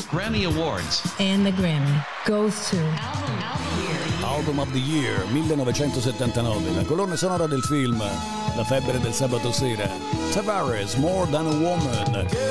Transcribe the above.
Grammy Awards. And the Grammy goes to Album of the Year 1979, la colonna sonora del film La febbre del sabato sera, Tavares, More Than a Woman.